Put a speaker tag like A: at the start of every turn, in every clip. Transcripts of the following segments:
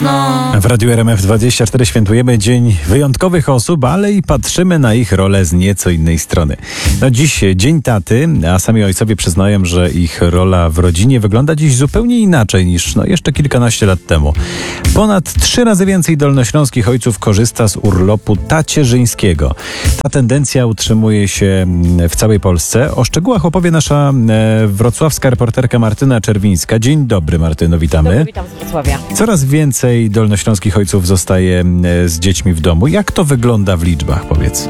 A: mocno.
B: W Radiu RMF24 świętujemy Dzień Wyjątkowych Osób, ale i patrzymy na ich rolę z nieco innej strony. No dziś Dzień Taty, a sami ojcowie przyznają, że ich rola w rodzinie wygląda dziś zupełnie inaczej niż jeszcze kilkanaście lat temu. Ponad 3 razy więcej dolnośląskich ojców korzysta z urlopu tacierzyńskiego. Ta tendencja utrzymuje się w całej Polsce. O szczegółach opowie nasza wrocławska reporterka Martyna Czerwińska. Dzień dobry, Martyno, witamy.
C: Dobry, witam z Wrocławia.
B: Coraz więcej dolnośląskich ojców zostaje z dziećmi w domu. Jak to wygląda w liczbach, powiedz?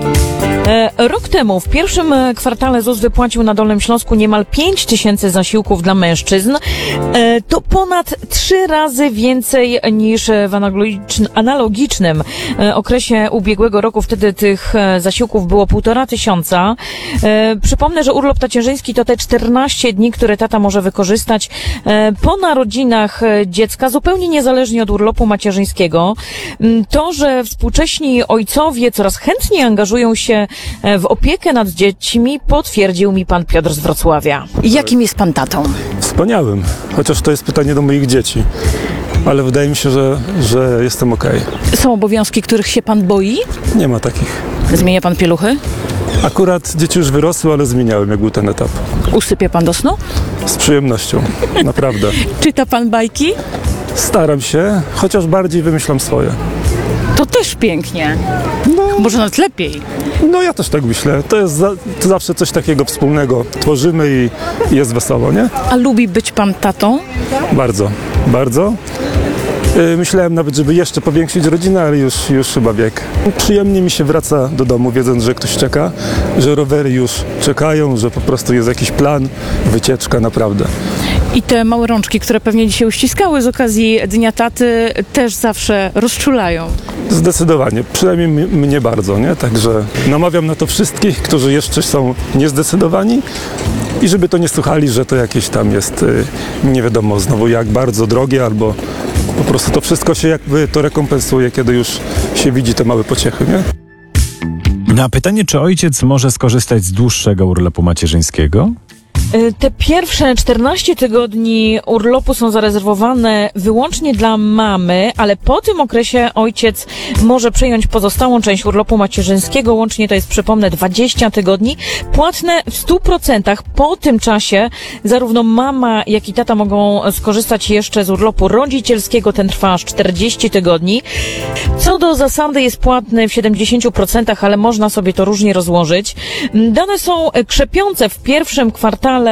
C: Rok temu w pierwszym kwartale ZUS wypłacił na Dolnym Śląsku niemal 5 tysięcy zasiłków dla mężczyzn. To ponad 3 razy więcej niż w analogicznym okresie ubiegłego roku. Wtedy tych zasiłków było 1500. Przypomnę, że urlop tacierzyński to te 14 dni, które tata może wykorzystać po narodzinach dziecka, zupełnie niezależnie od urlopu macierzyńskiego. To, że współcześni ojcowie coraz chętniej angażują się w opiekę nad dziećmi, potwierdził mi pan Piotr z Wrocławia.
D: Jakim jest pan tatą?
E: Wspaniałym, chociaż to jest pytanie do moich dzieci. Ale wydaje mi się, że jestem okej.
D: Są obowiązki, których się pan boi?
E: Nie ma takich.
D: Zmienia pan pieluchy?
E: Akurat dzieci już wyrosły, ale zmieniałem, jak był ten etap.
D: Usypia pan do snu?
E: Z przyjemnością, naprawdę.
D: Czyta pan bajki?
E: Staram się, chociaż bardziej wymyślam swoje.
D: To też pięknie. Może nawet lepiej.
E: No ja też tak myślę. To jest to zawsze coś takiego wspólnego. Tworzymy i jest wesoło, nie?
D: A lubi być pan tatą?
E: Bardzo, bardzo. Myślałem nawet, żeby jeszcze powiększyć rodzinę, ale już chyba wiek. Przyjemnie mi się wraca do domu, wiedząc, że ktoś czeka, że rowery już czekają, że po prostu jest jakiś plan, wycieczka, naprawdę.
D: I te małe rączki, które pewnie dzisiaj uściskały z okazji Dnia Taty, też zawsze rozczulają.
E: Zdecydowanie, przynajmniej mnie bardzo, nie? Także namawiam na to wszystkich, którzy jeszcze są niezdecydowani i żeby to nie słuchali, że to jakieś tam jest nie wiadomo znowu jak bardzo drogie, albo po prostu to wszystko się jakby to rekompensuje, kiedy już się widzi te małe pociechy, nie?
B: Na pytanie, czy ojciec może skorzystać z dłuższego urlopu macierzyńskiego?
C: Te pierwsze 14 tygodni urlopu są zarezerwowane wyłącznie dla mamy, ale po tym okresie ojciec może przejąć pozostałą część urlopu macierzyńskiego. Łącznie to jest, przypomnę, 20 tygodni, płatne w 100%. Po tym czasie zarówno mama, jak i tata mogą skorzystać jeszcze z urlopu rodzicielskiego. Ten trwa aż 40 tygodni. Co do zasady jest płatny w 70%, ale można sobie to różnie rozłożyć. Dane są krzepiące. W pierwszym kwartale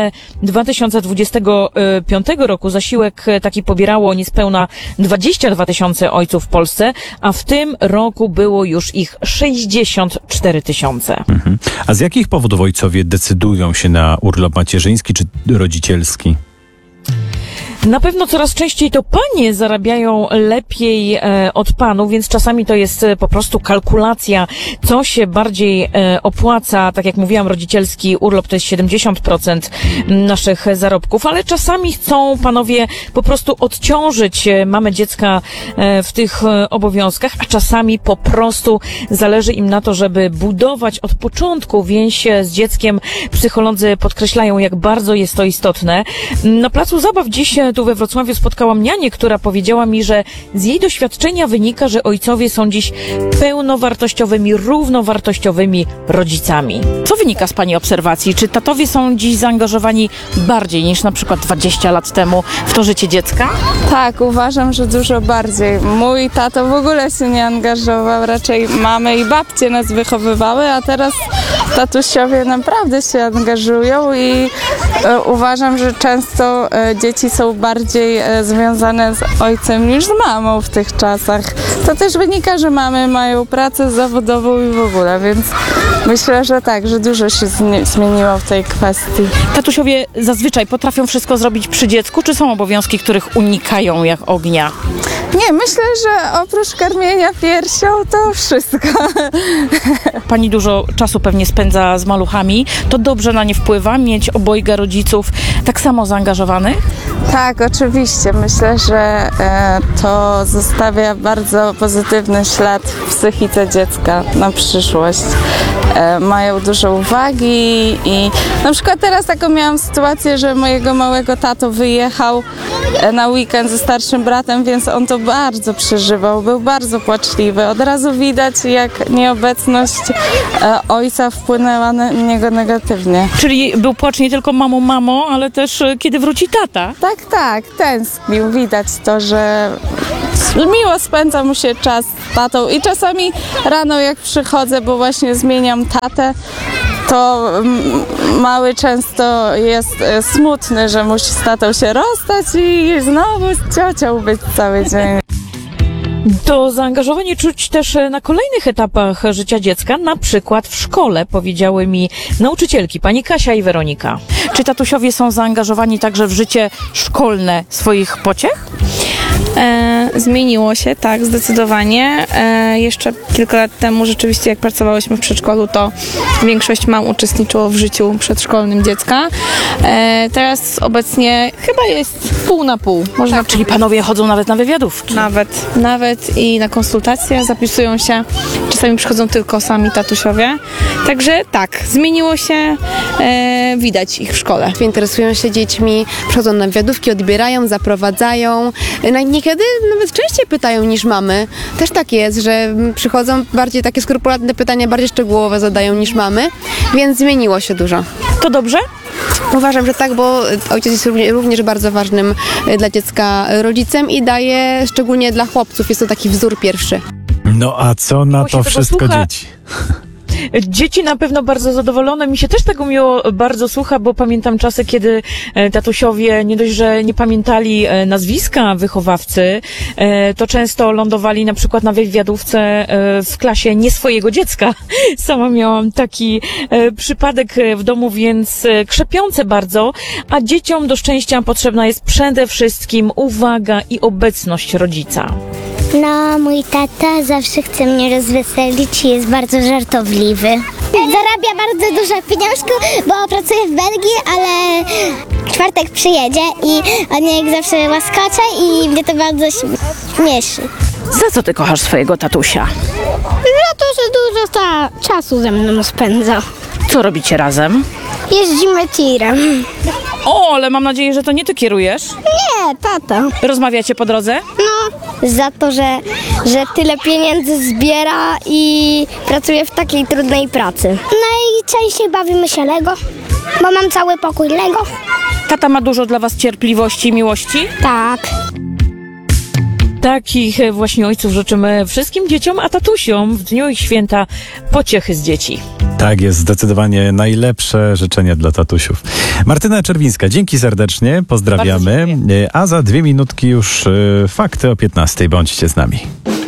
C: 2025 roku zasiłek taki pobierało niespełna 22 tysiące ojców w Polsce, a w tym roku było już ich 64 tysiące.
B: A z jakich powodów ojcowie decydują się na urlop macierzyński czy rodzicielski?
C: Na pewno coraz częściej to panie zarabiają lepiej od panów, więc czasami to jest po prostu kalkulacja, co się bardziej opłaca. Tak jak mówiłam, rodzicielski urlop to jest 70% naszych zarobków, ale czasami chcą panowie po prostu odciążyć mamę dziecka w tych obowiązkach, a czasami po prostu zależy im na to, żeby budować od początku więź z dzieckiem. Psycholodzy podkreślają, jak bardzo jest to istotne. Na placu zabaw dziś tu we Wrocławiu spotkałam nianię, która powiedziała mi, że z jej doświadczenia wynika, że ojcowie są dziś pełnowartościowymi, równowartościowymi rodzicami.
D: Co wynika z pani obserwacji? Czy tatowie są dziś zaangażowani bardziej niż na przykład 20 lat temu w to życie dziecka?
F: Tak, uważam, że dużo bardziej. Mój tato w ogóle się nie angażował, raczej mamy i babcie nas wychowywały, a teraz tatusiowie naprawdę się angażują i uważam, że często dzieci są bardziej związane z ojcem niż z mamą w tych czasach. To też wynika, że mamy mają pracę zawodową i w ogóle, więc myślę, że tak, że dużo się zmieniło w tej kwestii.
D: Tatusiowie zazwyczaj potrafią wszystko zrobić przy dziecku, czy są obowiązki, których unikają jak ognia?
F: Nie, myślę, że oprócz karmienia piersią to wszystko.
D: Pani dużo czasu pewnie spędza z maluchami. To dobrze na nie wpływa mieć obojga rodziców tak samo zaangażowanych?
F: Tak, oczywiście. Myślę, że to zostawia bardzo pozytywny ślad w psychice dziecka na przyszłość. mają dużo uwagi i na przykład teraz taką miałam sytuację, że mojego małego tato wyjechał na weekend ze starszym bratem, więc on to bardzo przeżywał, był bardzo płaczliwy. Od razu widać, jak nieobecność ojca wpłynęła na niego negatywnie.
D: Czyli był płacz nie tylko mamo, ale też kiedy wróci tata.
F: Tak, tęsknił. Widać to, że miło spędza mu się czas z tatą i czasami rano jak przychodzę, bo właśnie zmieniam tatę, to mały często jest smutny, że musi z tatą się rozstać i znowu z ciocią być cały dzień.
C: To zaangażowanie czuć też na kolejnych etapach życia dziecka, na przykład w szkole, powiedziały mi nauczycielki, pani Kasia i Weronika.
D: Czy tatusiowie są zaangażowani także w życie szkolne swoich pociech?
A: Zmieniło się, tak, zdecydowanie. Jeszcze kilka lat temu rzeczywiście, jak pracowałyśmy w przedszkolu, to większość mam uczestniczyło w życiu przedszkolnym dziecka. Teraz obecnie chyba jest pół na pół. Można
D: Tak, czyli panowie chodzą nawet na wywiadówki.
A: Nawet i na konsultacje zapisują się. Czasami przychodzą tylko sami tatusiowie. Także tak, zmieniło się, widać ich w szkole.
G: Interesują się dziećmi, przychodzą na wywiadówki, odbierają, zaprowadzają. Niekiedy nawet częściej pytają niż mamy. Też tak jest, że przychodzą bardziej takie skrupulatne pytania, bardziej szczegółowe zadają niż mamy, więc zmieniło się dużo.
D: To dobrze?
G: Uważam, że tak, bo ojciec jest również bardzo ważnym dla dziecka rodzicem i daje, szczególnie dla chłopców, jest to taki wzór pierwszy.
B: No a co na
C: Miło się
B: to
C: tego
B: wszystko
C: słucha.
B: dzieci?
C: Dzieci na pewno bardzo zadowolone. Mi się też tego miło bardzo słucha, bo pamiętam czasy, kiedy tatusiowie nie dość, że nie pamiętali nazwiska wychowawcy, to często lądowali na przykład na wywiadówce w klasie nie swojego dziecka. Sama miałam taki przypadek w domu, więc krzepiące bardzo, a dzieciom do szczęścia potrzebna jest przede wszystkim uwaga i obecność rodzica.
H: No, mój tata zawsze chce mnie rozweselić i jest bardzo żartobliwy. Zarabia bardzo dużo pieniążków, bo pracuje w Belgii, ale w czwartek przyjedzie i on mnie jak zawsze łaskocze i mnie to bardzo śmieszy.
D: Za co ty kochasz swojego tatusia?
H: Za to, że dużo czasu ze mną spędza.
D: Co robicie razem?
H: Jeździmy tirem.
D: O, ale mam nadzieję, że to nie ty kierujesz.
H: Nie, tata.
D: Rozmawiacie po drodze?
H: No, za to, że tyle pieniędzy zbiera i pracuje w takiej trudnej pracy. Najczęściej bawimy się Lego, bo mam cały pokój Lego.
D: Tata ma dużo dla was cierpliwości i miłości?
H: Tak.
C: Takich właśnie ojców życzymy wszystkim dzieciom, a tatusiom w dniu ich święta pociechy z dzieci.
B: Tak jest, zdecydowanie najlepsze życzenia dla tatusiów. Martyna Czerwińska, dzięki serdecznie, pozdrawiamy. A za 2 minutki już fakty o 15:00. Bądźcie z nami.